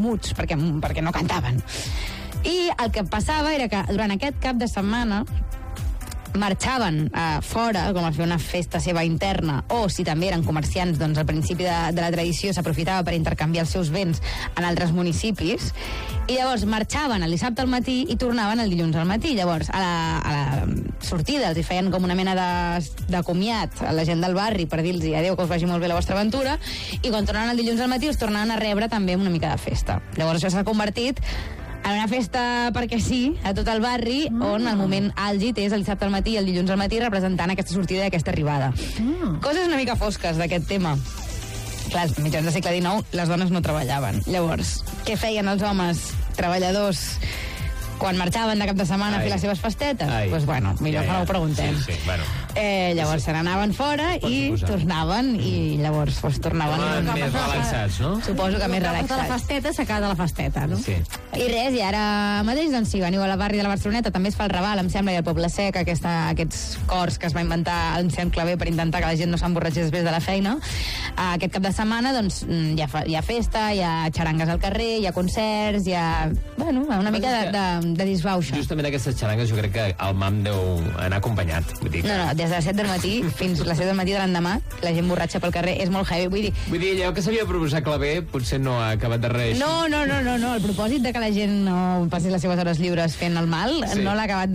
muts, perquè no cantaven. I el que passava era que durant aquest cap de setmana marxaven fora, com a fer una festa seva interna, o si també eren comerciants, doncs al principi de la tradició s'aprofitava per intercanviar els seus béns en altres municipis, i llavors marxaven el dissabte al matí i tornaven el dilluns al matí. Llavors a la sortida els hi feien com una mena de comiat a la gent del barri per dir-los adéu, que us vagi molt bé la vostra aventura, i quan tornaven el dilluns al matí els tornaven a rebre també una mica de festa. Llavors això s'ha convertit en una festa perquè sí, a tot el barri, on el moment àlgid és el dissabte al matí i el dilluns al matí, representant aquesta sortida i aquesta arribada. Coses una mica fosques d'aquest tema. Clar, als mitjans del segle XIX les dones no treballaven. Llavors, què feien els homes treballadors quan marxaven de cap de setmana a fer les seves festetes? Doncs bueno, millor que no ho preguntem. Sí, bueno. Llavors se n'anaven fora i tornaven, i llavors tornaven més relaxats, no? Suposo que més relaxats. La festeta s'acaba de la festeta, no? Sí. I res, i ara mateix, doncs, si veniu al barri de la Barceloneta, també es fa el Raval, em sembla, i el Poble Sec, aquests cors que es va inventar en Sam Clavé per intentar que la gent no s'emborratxés després de la feina. Aquest cap de setmana, doncs, hi ha festa, hi ha xarangues al carrer, hi ha concerts, hi ha, bueno, una mica de disbauxa. Justament aquestes xarangues jo crec que el MAM deu anar acompanyat. Vull dir que... No, des de les 7 del matí fins a les 7 del matí de l'endemà, la gent borratxa pel carrer, és molt heavy. Vull dir, allò que s'havia proposat Clavé potser no ha acabat de res. No, el propòsit de que la gent no passi les seves hores lliures fent el mal, no l'ha acabat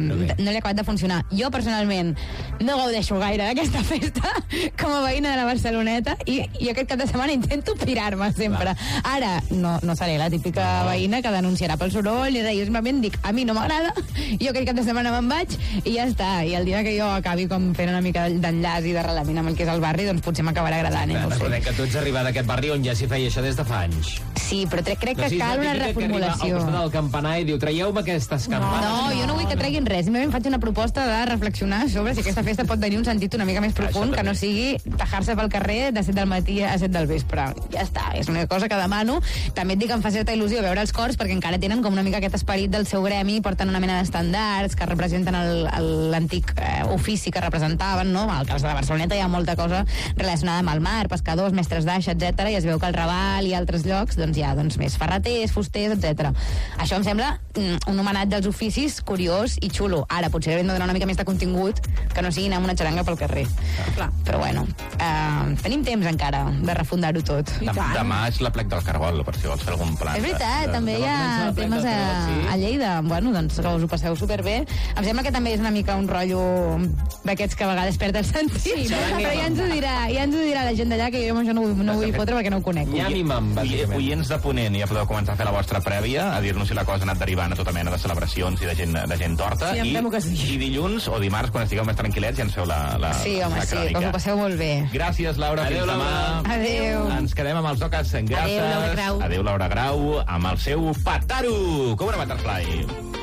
de funcionar. Jo, personalment, no gaudeixo gaire d'aquesta festa com a veïna de la Barceloneta, i aquest cap de setmana intento pirar-me sempre. Ara, no seré la típica veïna que denunciarà pel soroll, i jo simplement dic, a mi no m'agrada, jo aquest cap de setmana me'n vaig, i ja està. I el dia que jo acabi com fent una mica d'enllaç i d'arrelament amb el que és el barri, doncs potser m'acabarà agradant. Recordem que tu ets arribat a aquest barri on ja s'hi feia això des de fa anys. Sí, però crec que cal una reformulació. Al costat del campanar i diu, traieu-me aquestes campanes. No, jo no vull que treguin res. Simplement faig una proposta de reflexionar sobre si aquesta festa pot tenir un sentit una mica més profund, que no sigui tajar-se pel carrer de 7 del matí a 7 del vespre. Ja està, és una cosa que demano. També et dic que em fa certa il·lusió veure els cors, perquè encara tenen com una mica aquest esperit del seu gremi, porten una mena d'estandards que representen l'antic ofici que representaven, no? Al cas de la Barceloneta hi ha molta cosa relacionada amb el mar, pescadors, mestres d'aixa, etc. I es veu que al Raval i altres llocs doncs hi ha més ferreters, fusters, etc. Això em sembla un homenatge dels oficis curiós i xulo. Ara, potser hem de donar una mica més de contingut que no sigui anar amb una xaranga pel carrer. Però bueno, tenim temps encara de refundar-ho tot. Demà és la plec del Cargol, per si vols fer algun plan. És veritat, també hi ha temes a Lleida. Bueno, doncs que us ho passeu superbé. Em sembla que també és una mica un rotllo d'aquests que a vegades perd el sentit. Però ja ens ho dirà la gent d'allà, que jo això no ho vull fotre perquè no ho conec. Oients de Ponent, ja podeu començar a fer la vostra prèvia, a dir-nos si la cosa ha anat derivant a tota mena de celebracions i de gent torta. I dilluns o dimarts, quan estigueu més tranquil·lets, ja ens feu la crònica. Sí, home, sí, que us ho passeu molt bé. Gràcies, Laura. Adéu, fins demà. Adéu. Ens quedem amb els Ocas en grasses. Adéu, Laura Grau. Adéu, Laura Grau, amb el seu Pataro. Cobra Butterfly.